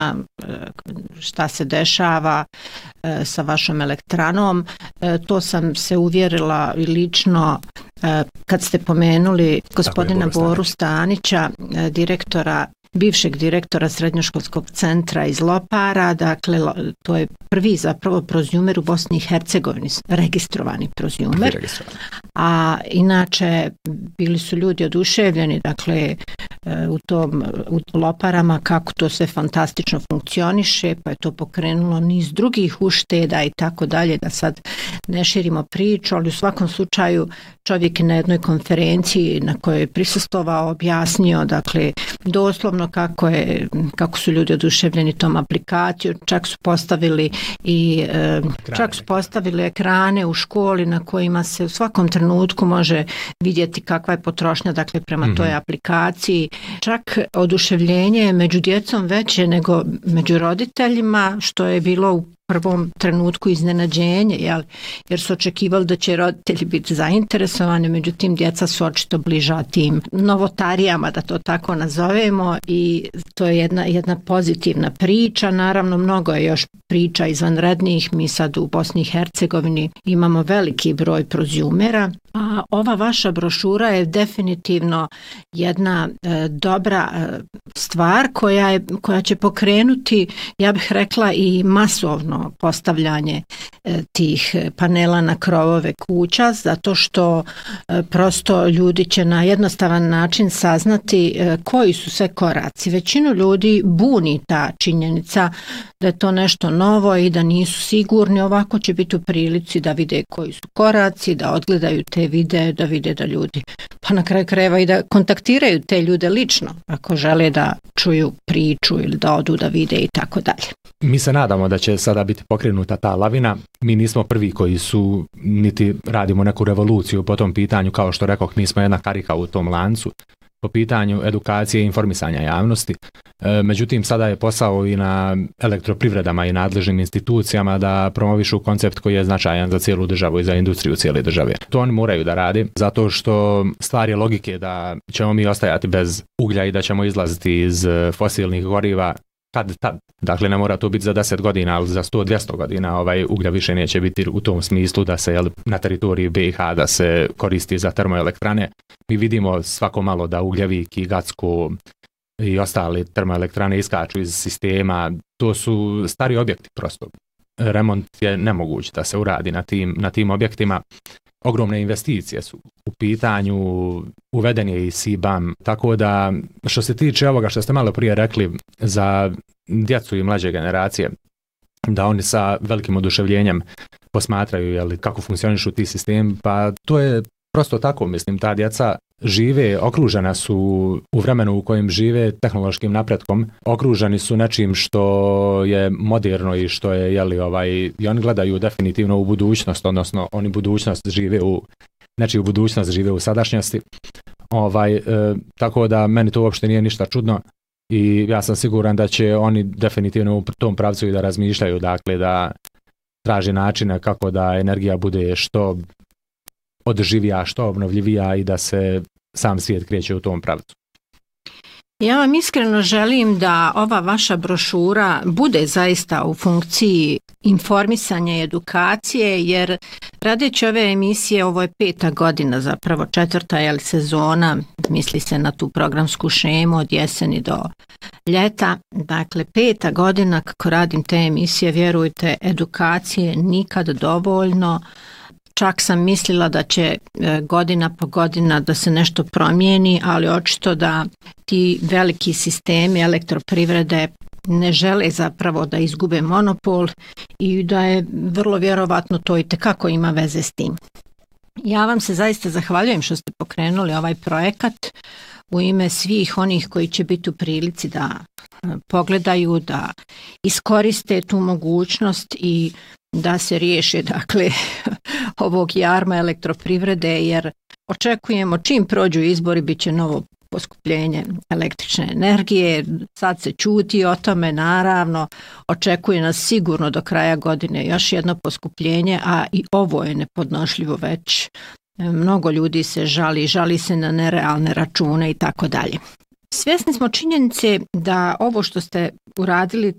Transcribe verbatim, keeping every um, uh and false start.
šta se dešava sa vašom elektranom. To sam se uvjerila i lično kad ste pomenuli gospodina Boru Stanića, direktora bivšeg direktora srednjoškolskog centra iz Lopara, dakle to je prvi zapravo prozumer u Bosni i Hercegovini, registrovani prozumer, a inače bili su ljudi oduševljeni, dakle u tom u Loparama kako to sve fantastično funkcioniše, pa je to pokrenulo niz drugih ušteda i tako dalje, da sad ne širimo priču, ali u svakom slučaju čovjek je na jednoj konferenciji na kojoj je prisustvovao objasnio, dakle doslovno kako je, kako su ljudi oduševljeni tom aplikacijom, čak su postavili i e, čak su postavili ekrane u školi na kojima se u svakom trenutku može vidjeti kakva je potrošnja, dakle prema mm-hmm. toj aplikaciji. Čak oduševljenje među djecom veće nego među roditeljima, što je bilo u prvom trenutku iznenađenje, jel? Jer su očekivali da će roditelji biti zainteresovani, međutim djeca su očito bliža tim novotarijama, da to tako nazovemo, i to je jedna, jedna pozitivna priča. Naravno, mnogo je još priča izvanrednih. Mi sad u Bosni i Hercegovini imamo veliki broj prozumera, a ova vaša brošura je definitivno jedna e, dobra e, stvar koja, je, koja će pokrenuti, ja bih rekla, i masovno postavljanje e, tih panela na krovove kuća, zato što e, prosto ljudi će na jednostavan način saznati e, koji su sve koraci. Većinu ljudi buni ta činjenica da je to nešto novo i da nisu sigurni. Ovako će biti u prilici da vide koji su koraci, da odgledaju te videe, da vide da ljudi, pa na kraju krajeva i da kontaktiraju te ljude lično ako žele da čuju priču ili da odu da vide i tako dalje. Mi se nadamo da će sada biti pokrenuta ta lavina. Mi nismo prvi koji su, niti radimo neku revoluciju po tom pitanju, kao što rekoh, mi smo jedna karika u tom lancu po pitanju edukacije i informisanja javnosti. E, međutim, sada je posao i na elektroprivredama i nadležnim institucijama da promovišu koncept koji je značajan za cijelu državu i za industriju cijele države. To oni moraju da rade, zato što stvar je logike da ćemo mi ostajati bez uglja i da ćemo izlaziti iz fosilnih goriva kad tad. Dakle, ne mora to biti za deset godina, ali za sto do dvjesto godina ovaj uglja više neće biti u tom smislu da se jel, na teritoriji B i H da se koristi za termoelektrane. Mi vidimo svako malo da Ugljevik i Gacko i ostale termoelektrane iskaču iz sistema. To su stari objekti prosto. Remont je nemoguć da se uradi na tim, na tim objektima. Ogromne investicije su u pitanju, uveden je i C B A M, tako da što se tiče ovoga što ste malo prije rekli za djecu i mlađe generacije, da oni sa velikim oduševljenjem posmatraju jeli, kako funkcionišu ti sistemi, pa to je prosto tako, mislim, ta djeca žive, okružena su u vremenu u kojem žive tehnološkim napretkom, okruženi su nečim što je moderno i što je, jeli, ovaj, i oni gledaju definitivno u budućnost, odnosno oni budućnost žive u, nečiju budućnost žive u sadašnjosti. Ovaj, e, tako da meni to uopšte nije ništa čudno i ja sam siguran da će oni definitivno u tom pravcu i da razmišljaju, dakle da traži načine kako da energija bude što odživija, što obnovljivija i da se sam svijet kreće u tom pravcu. Ja vam iskreno želim da ova vaša brošura bude zaista u funkciji informisanja i edukacije, jer radeći ove emisije, ovo je peta godina, zapravo četvrta je sezona, misli se na tu programsku šemu od jeseni do ljeta, dakle peta godina kako radim te emisije, vjerujte, edukacije nikad dovoljno. Čak sam mislila da će godina po godina da se nešto promijeni, ali očito da ti veliki sistemi elektroprivrede ne žele zapravo da izgube monopol i da je vrlo vjerovatno to i tekako ima veze s tim. Ja vam se zaista zahvaljujem što ste pokrenuli ovaj projekat u ime svih onih koji će biti u prilici da pogledaju, da iskoriste tu mogućnost i da se riješe, dakle, ovog jarma elektroprivrede, jer očekujemo čim prođu izbori bit će novo poskupljenje električne energije. Sad se čuti o tome, naravno, očekuje nas sigurno do kraja godine još jedno poskupljenje, a i ovo je nepodnošljivo već. Mnogo ljudi se žali, žali se na nerealne račune i tako dalje. Svjesni smo činjenice da ovo što ste uradili